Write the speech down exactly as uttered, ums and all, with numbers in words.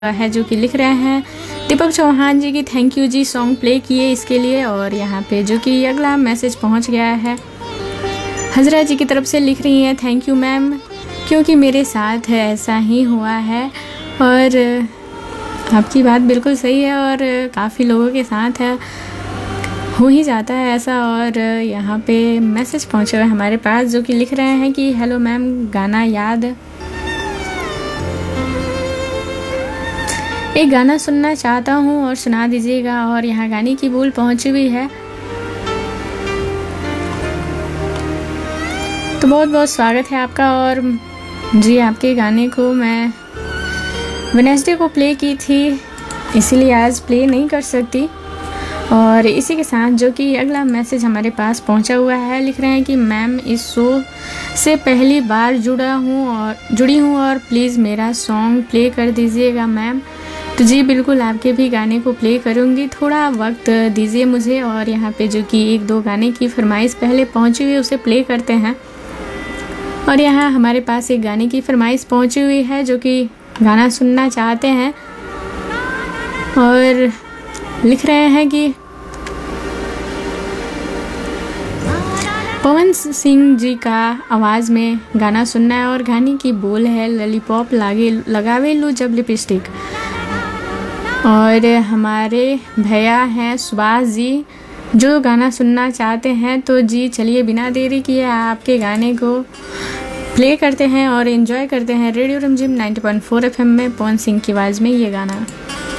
है जो कि लिख रहे हैं दीपक चौहान जी की thank you ji song play किए इसके लिए। और यहाँ पे जो कि अगला मैसेज पहुँच गया है हजरा जी की तरफ से, लिख रही हैं थैंक यू मैम क्योंकि मेरे साथ ऐसा ही हुआ है। और आपकी बात बिल्कुल सही है और काफ़ी लोगों के साथ है, हो ही जाता है ऐसा। और यहाँ पे मैसेज पहुँचे हुए हमारे पास जो कि लिख रहे हैं कि हेलो मैम, गाना याद एक गाना सुनना चाहता हूँ और सुना दीजिएगा। और यहाँ गाने की बोल पहुँची हुई है, तो बहुत बहुत स्वागत है आपका। और जी आपके गाने को मैं वेडनेसडे को प्ले की थी, इसीलिए आज प्ले नहीं कर सकती। और इसी के साथ जो कि अगला मैसेज हमारे पास पहुंचा हुआ है, लिख रहे हैं कि मैम इस शो से पहली बार जुड़ा हूं और जुड़ी हूं और प्लीज़ मेरा सॉन्ग प्ले कर दीजिएगा मैम। तो जी बिल्कुल आपके भी गाने को प्ले करूंगी, थोड़ा वक्त दीजिए मुझे। और यहाँ पे जो कि एक दो गाने की फरमाइश पहले पहुंची हुई उसे प्ले करते हैं। और यहाँ हमारे पास एक गाने की फरमाइश पहुंची हुई है जो कि गाना सुनना चाहते हैं और लिख रहे हैं कि पवन सिंह जी का आवाज़ में गाना सुनना है। और गाने की बोल है लॉलीपॉप लागे लगावे लू जब लिपस्टिक। और हमारे भैया हैं सुभाष जी जो गाना सुनना चाहते हैं। तो जी चलिए बिना देरी किए आपके गाने को प्ले करते हैं और एंजॉय करते हैं रेडियो रिमझिम नाइंटी पॉइंट फोर एफएम में पवन सिंह की आवाज़ में ये गाना।